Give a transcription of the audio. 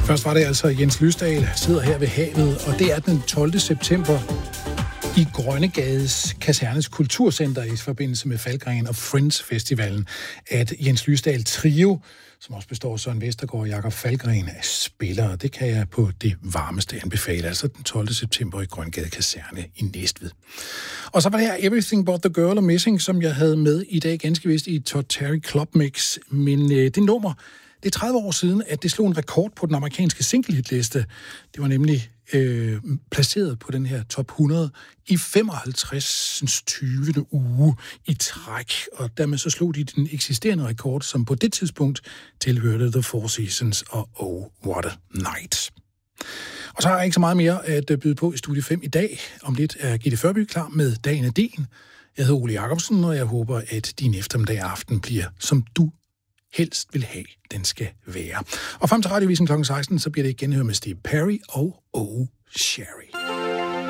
Først var det altså Jens Lysdal, sidder her ved havet, og det er den 12. september i Grønnegades Kasernes Kulturcenter i forbindelse med Falkgren og Friends Festivalen, at Jens Lysdal Trio, som også består af Søren Vestergaard og Jakob Falkgren, er spillere. Det kan jeg på det varmeste anbefale, altså den 12. september i Grønnegade Kaserne i Næstved. Og så var det her Everything But The Girl og Missing, som jeg havde med i dag ganske vist i Todd Terry Club Mix. Men det nummer, det er 30 år siden, at det slog en rekord på den amerikanske single-hitliste. Det var nemlig placeret på den her top 100 i 55. 20. uge i træk. Og dermed så slog de den eksisterende rekord, som på det tidspunkt tilhørte The Four Seasons og Oh, What a Night. Og så har jeg ikke så meget mere at byde på i Studie 5 i dag. Om lidt er Gitte Førby klar med Dagen af Din. Jeg hedder Ole Jacobsen, og jeg håber, at din eftermiddag og aften bliver, som du helst vil have, den skal være. Og frem til radiovisen kl. 16, så bliver det igen hør med Steve Perry og Oh Sherry.